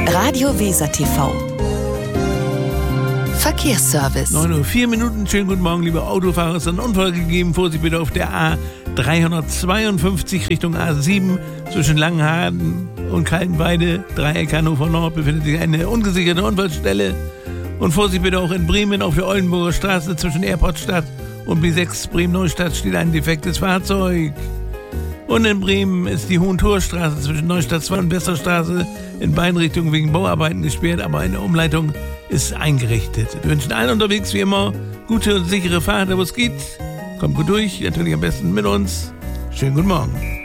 Radio Weser TV. Verkehrsservice. 9:04 Uhr. Schönen guten Morgen, liebe Autofahrer. Es ist ein Unfall gegeben. Vorsicht bitte auf der A352 Richtung A7 zwischen Langenhagen und Kaltenweide, Dreieck Hannover Nord, befindet sich eine ungesicherte Unfallstelle. Und Vorsicht bitte auch in Bremen auf der Oldenburger Straße zwischen Airportstadt und B6 Bremen-Neustadt steht ein defektes Fahrzeug. Und in Bremen ist die Hohentorstraße zwischen Neustadt 2 und Westerstraße in beiden Richtungen wegen Bauarbeiten gesperrt, aber eine Umleitung ist eingerichtet. Wir wünschen allen unterwegs wie immer gute und sichere Fahrt, wo es geht. Kommt gut durch, natürlich am besten mit uns. Schönen guten Morgen.